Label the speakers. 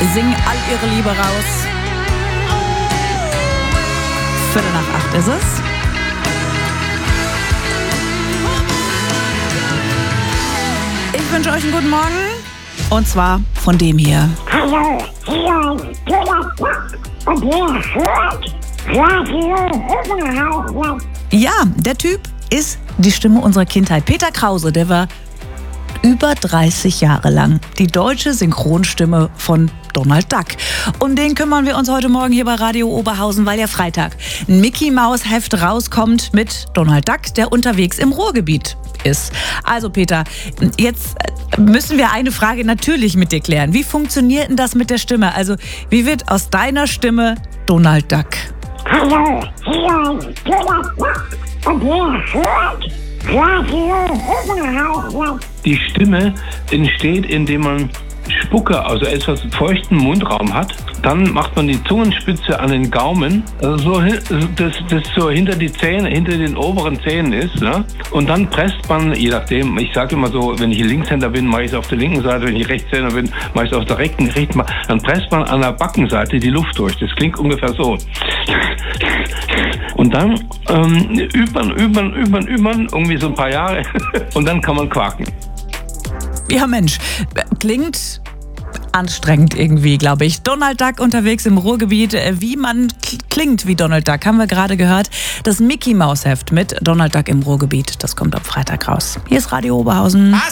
Speaker 1: singen all ihre Liebe raus. 7:45 ist es. Ich wünsche euch einen guten Morgen. Und zwar von dem hier.
Speaker 2: Hallo, hier ist Donnerstag und ihr hört Radio Oberhausen.
Speaker 1: Ja, der Typ ist die Stimme unserer Kindheit. Peter Krause, der war über 30 Jahre lang die deutsche Synchronstimme von Donald Duck. Um den kümmern wir uns heute Morgen hier bei Radio Oberhausen, weil ja Freitag ein Mickey-Maus-Heft rauskommt mit Donald Duck, der unterwegs im Ruhrgebiet ist. Also Peter, jetzt müssen wir eine Frage natürlich mit dir klären. Wie funktioniert denn das mit der Stimme? Also wie wird aus deiner Stimme Donald Duck?
Speaker 2: Hallo, hier ist Donnerstag und ihr hört Radio Oberhausen.
Speaker 3: Die Stimme entsteht, indem man Spucke, also etwas feuchten Mundraum hat. Dann macht man die Zungenspitze an den Gaumen, also so, das so hinter die Zähne, hinter den oberen Zähnen ist. Ne? Und dann presst man, je nachdem, ich sage immer so, wenn ich Linkshänder bin, mache ich es auf der linken Seite, wenn ich Rechtshänder bin, mache ich es auf der rechten. Dann presst man an der Backenseite die Luft durch. Das klingt ungefähr so. Und dann übt man, irgendwie so ein paar Jahre und dann kann man quaken.
Speaker 1: Ja Mensch, klingt anstrengend irgendwie, glaube ich. Donald Duck unterwegs im Ruhrgebiet. Wie man klingt wie Donald Duck, haben wir gerade gehört. Das Mickey-Maus-Heft mit Donald Duck im Ruhrgebiet, das kommt am Freitag raus. Hier ist Radio Oberhausen.